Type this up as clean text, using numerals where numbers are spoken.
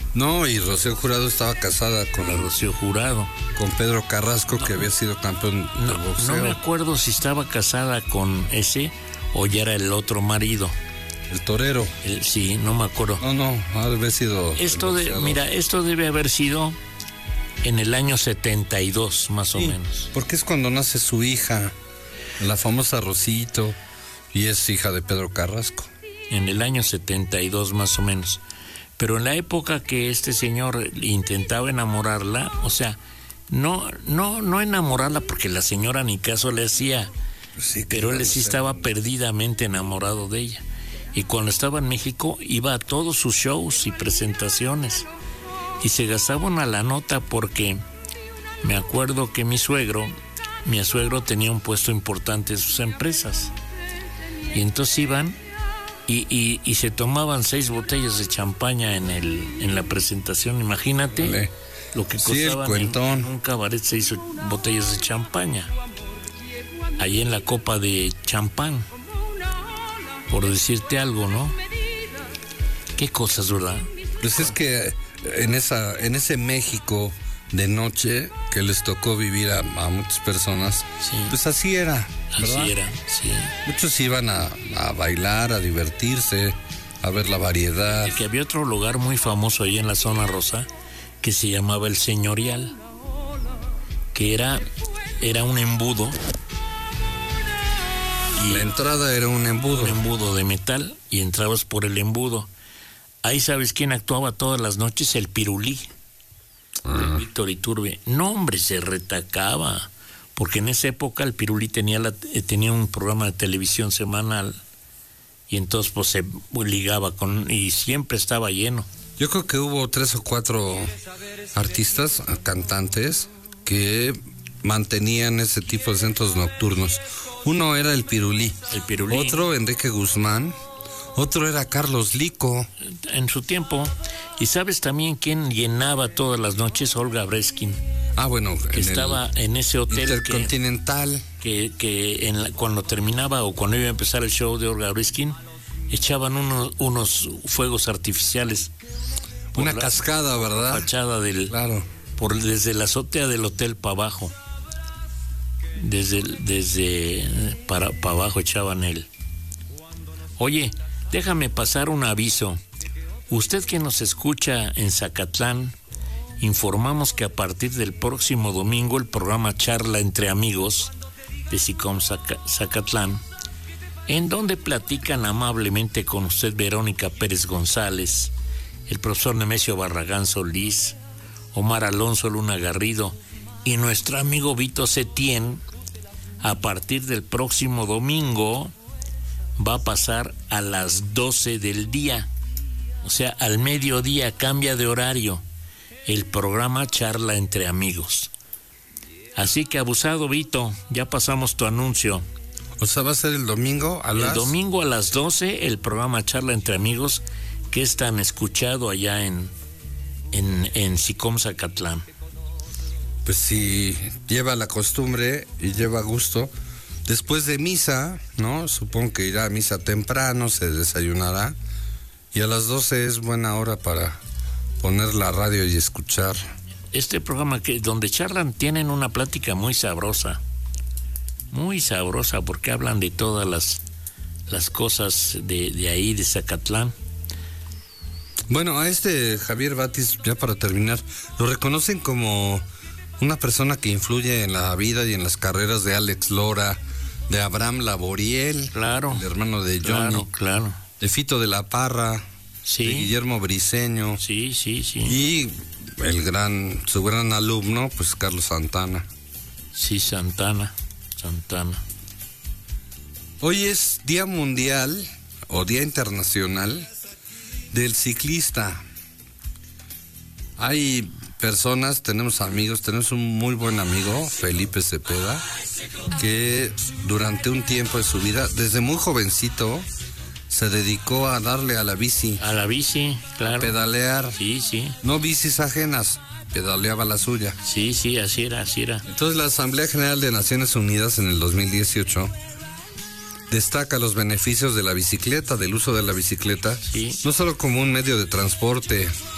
No, y Rocío Jurado estaba casada con Rocío Jurado. Con Pedro Carrasco, que había sido campeón de boxeo. No me acuerdo si estaba casada con ese o ya era el otro marido. El torero. Sí, no me acuerdo. No, había sido... Esto debe haber sido en el año 72, más o menos. Porque es cuando nace su hija, la famosa Rosito, y es hija de Pedro Carrasco. En el año 72, más o menos. Pero en la época que este señor intentaba enamorarla, o sea, no enamorarla porque la señora ni caso le hacía, sí, pero él sí estaba perdidamente enamorado de ella. Y cuando estaba en México iba a todos sus shows y presentaciones y se gastaba una la nota porque me acuerdo que mi suegro tenía un puesto importante en sus empresas y entonces iban y se tomaban 6 botellas de champaña en la presentación. Imagínate lo que costaba en un cabaret 6 botellas de champaña ahí en la copa de champán, por decirte algo, ¿no? Qué cosas, ¿verdad? Pues es que en ese México de noche que les tocó vivir a muchas personas, sí. Pues así era, ¿verdad? Así era, sí. Muchos iban a bailar, a divertirse, a ver la variedad. Y que había otro lugar muy famoso ahí en la zona rosa que se llamaba El Señorial, que era un embudo. Y la entrada era un embudo. Un embudo de metal y entrabas por el embudo. Ahí sabes quién actuaba todas las noches, el Pirulí. Víctor Iturbe. No, hombre, se retacaba. Porque en esa época el Pirulí tenía un programa de televisión semanal y entonces pues se ligaba y siempre estaba lleno. Yo creo que hubo 3 o 4 artistas, cantantes, que mantenían ese tipo de centros nocturnos. Uno era el Pirulí. Otro Enrique Guzmán. Otro era Carlos Lico. En su tiempo. ¿Y sabes también quién llenaba todas las noches? Olga Breskin. Bueno. Que estaba en ese hotel Intercontinental. Cuando terminaba o cuando iba a empezar el show de Olga Breskin, echaban unos fuegos artificiales. Una cascada, ¿verdad? La fachada Claro. Desde la azotea del hotel para abajo. Para abajo echaban él. Oye, déjame pasar un aviso. Usted que nos escucha en Zacatlán, informamos que a partir del próximo domingo el programa Charla entre Amigos de SICOM Zacatlán, en donde platican amablemente con usted Verónica Pérez González, el profesor Nemesio Barragán Solís, Omar Alonso Luna Garrido y nuestro amigo Vito Setién, a partir del próximo domingo va a pasar a las 12 del día, o sea, al mediodía, cambia de horario, el programa Charla entre Amigos. Así que abusado, Vito, ya pasamos tu anuncio. O sea, va a ser el domingo El domingo a las 12, el programa Charla entre Amigos, que es tan escuchado allá en SICOM Zacatlán. Pues si lleva la costumbre y lleva gusto, después de misa, ¿no? Supongo que irá a misa temprano, se desayunará, y a las 12 es buena hora para poner la radio y escuchar. Este programa donde charlan tienen una plática muy sabrosa, porque hablan de todas las cosas de ahí, de Zacatlán. Bueno, a Javier Batis, ya para terminar, lo reconocen como una persona que influye en la vida y en las carreras de Alex Lora, de Abraham Laboriel, claro, el hermano de Johnny, claro, de Fito de la Parra, sí, de Guillermo Briceño, sí, y su gran alumno, pues Carlos Santana. Sí, Santana. Hoy es Día Mundial o Día Internacional del Ciclista. Hay personas, tenemos amigos, tenemos un muy buen amigo, Felipe Cepeda, que durante un tiempo de su vida, desde muy jovencito, se dedicó a darle a la bici. A la bici, claro. A pedalear. Sí. No bicis ajenas, pedaleaba la suya. Sí, así era. Entonces la Asamblea General de Naciones Unidas en el 2018 destaca los beneficios de la bicicleta, del uso de la bicicleta, sí, no solo como un medio de transporte